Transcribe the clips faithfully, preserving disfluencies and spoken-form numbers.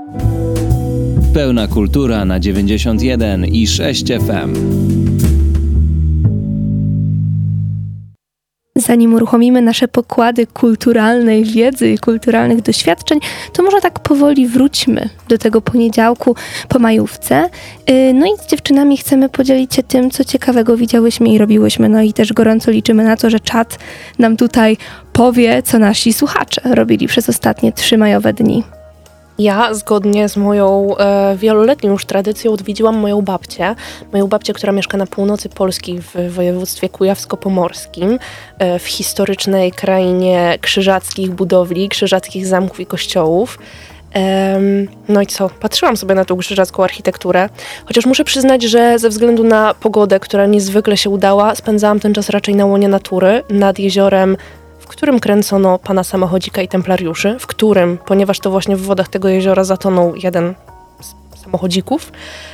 Pełna kultura na dziewięćdziesiąt jeden i sześć F M. Zanim uruchomimy nasze pokłady kulturalnej wiedzy i kulturalnych doświadczeń, to może tak powoli wróćmy do tego poniedziałku po majówce. No i z dziewczynami chcemy podzielić się tym, co ciekawego widziałyśmy i robiłyśmy. No i też gorąco liczymy na to, że czat nam tutaj powie, co nasi słuchacze robili przez ostatnie trzy majowe dni. Ja, zgodnie z moją e, wieloletnią już tradycją, odwiedziłam moją babcię. Moją babcię, która mieszka na północy Polski w województwie kujawsko-pomorskim, e, w historycznej krainie krzyżackich budowli, krzyżackich zamków i kościołów. E, no i co? Patrzyłam sobie na tą krzyżacką architekturę. Chociaż muszę przyznać, że ze względu na pogodę, która niezwykle się udała, spędzałam ten czas raczej na łonie natury, nad jeziorem, w którym kręcono pana samochodzika i templariuszy, w którym, ponieważ to właśnie w wodach tego jeziora zatonął jeden z samochodzików,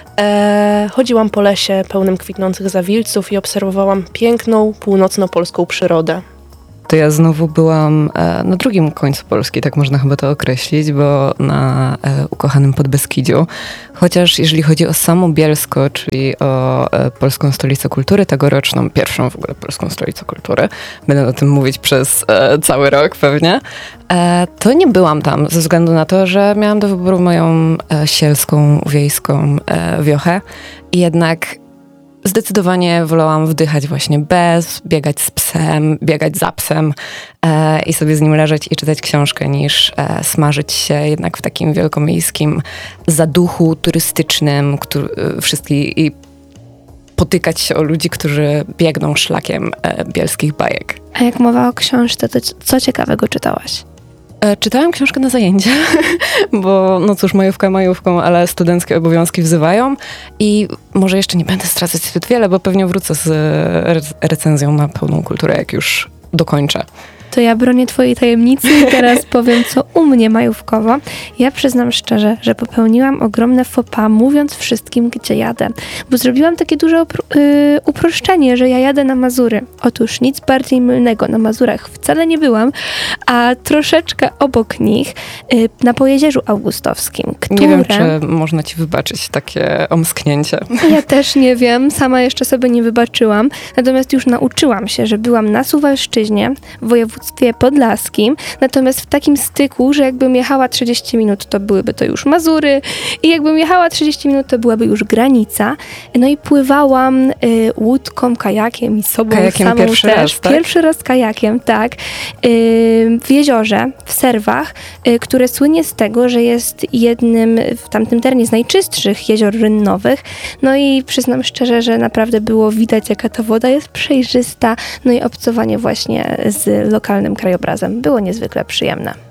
e, chodziłam po lesie pełnym kwitnących zawilców i obserwowałam piękną, północno-polską przyrodę. To ja znowu byłam e, na drugim końcu Polski, tak można chyba to określić, bo na e, ukochanym Podbeskidziu. Chociaż jeżeli chodzi o samo Bielsko, czyli o e, Polską Stolicę Kultury, tegoroczną, pierwszą w ogóle Polską Stolicę Kultury, będę o tym mówić przez e, cały rok pewnie, e, to nie byłam tam ze względu na to, że miałam do wyboru moją e, sielską, wiejską e, wiochę i jednak zdecydowanie wolałam wdychać właśnie bez, biegać z psem, biegać za psem e, i sobie z nim leżeć i czytać książkę, niż e, smażyć się jednak w takim wielkomiejskim zaduchu turystycznym który, wszystkich, i potykać się o ludzi, którzy biegną szlakiem e, bielskich bajek. A jak mowa o książce, to co ciekawego czytałaś? Czytałam książkę na zajęcia, bo no cóż, majówka majówką, ale studenckie obowiązki wzywają i może jeszcze nie będę stracać zbyt wiele, bo pewnie wrócę z recenzją na Pełną Kulturę, jak już dokończę. To ja bronię twojej tajemnicy i teraz powiem, co u mnie majówkowo. Ja przyznam szczerze, że popełniłam ogromne faux pas, mówiąc wszystkim, gdzie jadę. Bo zrobiłam takie duże opro- yy, uproszczenie, że ja jadę na Mazury. Otóż nic bardziej mylnego, na Mazurach wcale nie byłam, a troszeczkę obok nich, yy, na Pojezierzu Augustowskim, które... Nie wiem, czy można ci wybaczyć takie omsknięcie. Ja też nie wiem, sama jeszcze sobie nie wybaczyłam. Natomiast już nauczyłam się, że byłam na Suwalszczyźnie, w województwie podlaskim, natomiast w takim styku, że jakbym jechała trzydzieści minut, to byłyby to już Mazury i jakbym jechała trzydzieści minut, to byłaby już granica. No i pływałam y, łódką, kajakiem i sobą kajakiem samą pierwszy też. Raz, tak? Pierwszy raz kajakiem, tak. Y, w jeziorze, w Serwach, y, które słynie z tego, że jest jednym w tamtym terenie z najczystszych jezior rynnowych. No i przyznam szczerze, że naprawdę było widać, jaka ta woda jest przejrzysta, no i obcowanie właśnie z lokalnym krajobrazem było niezwykle przyjemne.